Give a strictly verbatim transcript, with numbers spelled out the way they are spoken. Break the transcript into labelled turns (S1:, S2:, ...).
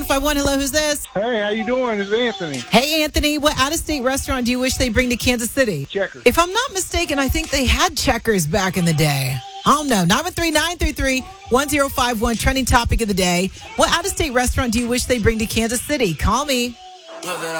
S1: five one. Hello, who's this?
S2: Hey, how you doing? It's Anthony.
S1: Hey, Anthony. What out-of-state restaurant do you wish they bring to Kansas City?
S2: Checkers.
S1: If I'm not mistaken, I think they had Checkers back in the day. I don't know. nine one three, nine three three, one zero five one. Trending topic of the day. What out-of-state restaurant do you wish they bring to Kansas City? Call me.